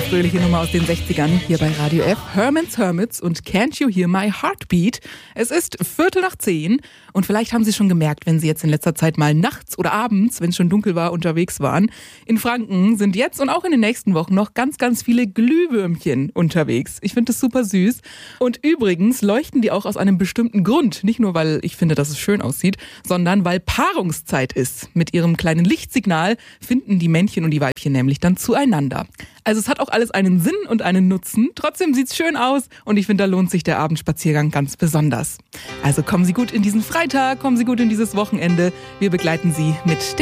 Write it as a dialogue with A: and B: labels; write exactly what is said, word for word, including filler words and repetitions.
A: fröhliche Nummer aus den sechzigern hier bei Radio F. Herman's Hermits und Can't You Hear My Heartbeat? Es ist Viertel nach zehn und vielleicht haben Sie schon gemerkt, wenn Sie jetzt in letzter Zeit mal nachts oder abends, wenn es schon dunkel war, unterwegs waren. In Franken sind jetzt und auch in den nächsten Wochen noch ganz, ganz viele Glühwürmchen unterwegs. Ich finde das super süß. Und übrigens leuchten die auch aus einem bestimmten Grund. Nicht nur, weil ich finde, dass es schön aussieht, sondern weil Paarungszeit ist. Mit ihrem kleinen Lichtsignal finden die Männchen und die Weibchen nämlich dann zueinander. Also es hat auch alles einen Sinn und einen Nutzen. Trotzdem sieht's schön aus und ich finde, da lohnt sich der Abendspaziergang ganz besonders. Also kommen Sie gut in diesen Freitag, kommen Sie gut in dieses Wochenende. Wir begleiten Sie mit